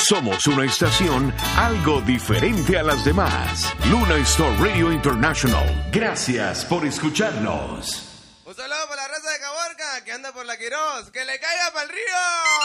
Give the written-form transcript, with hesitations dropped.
Somos una estación algo diferente a las demás. Luna Star Radio International. Gracias por escucharnos. Un saludo para la raza de Caborca que anda por la Quirós. ¡Que le caiga para el río!